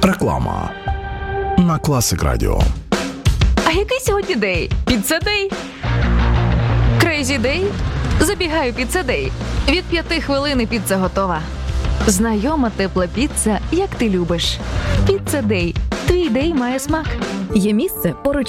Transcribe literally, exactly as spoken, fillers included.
Реклама на Класик Радіо. А який сьогодні день? Піца-дей? Крейзі дей? Забігаю піца-дей. Від п'яти хвилин піца готова. Знайома тепла піца, як ти любиш. Піца-дей. Твій дей має смак. Є місце поруч